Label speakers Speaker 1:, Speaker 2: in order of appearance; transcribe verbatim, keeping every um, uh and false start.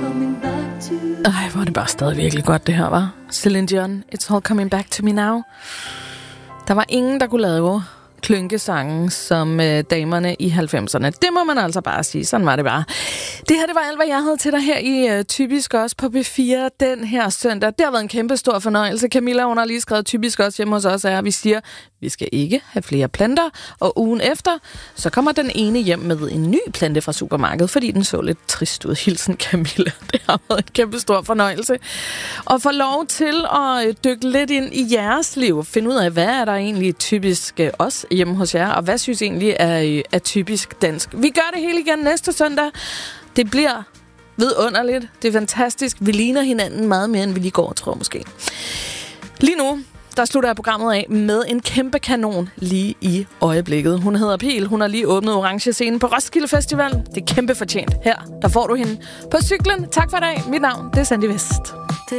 Speaker 1: Ej, hvor er det bare stadig virkelig godt, det her, var. Celine Dion, It's All Coming Back to Me Now. Der var ingen, der kunne lave klynkesangen som øh, damerne i halvfemserne. Det må man altså bare sige. Sådan var det bare. Det her, det var alt, hvad jeg havde til dig her i øh, Typisk Os på P fire den her søndag. Det har været en kæmpe stor fornøjelse. Camilla, hun har lige skrevet Typisk Os hjemme hos os, er, vi siger, vi skal ikke have flere planter. Og ugen efter, så kommer den ene hjem med en ny plante fra supermarkedet, fordi den så lidt trist ud. Hilsen Camilla. Det har været en kæmpe stor fornøjelse. Og få lov til at dykke lidt ind i jeres liv. Finde ud af, hvad er der egentlig typisk øh, os hjemme hos jer, og hvad synes egentlig er, er typisk dansk. Vi gør det hele igen næste søndag. Det bliver vidunderligt. Det er fantastisk. Vi ligner hinanden meget mere, end vi lige går, tror jeg måske. Lige nu, der slutter jeg programmet af med en kæmpe kanon lige i øjeblikket. Hun hedder Pil. Hun har lige åbnet Orange Scenen på Roskilde Festival. Det er kæmpe fortjent. Her, der får du hende på cyklen. Tak for i dag. Mit navn, det er Sandy Vest.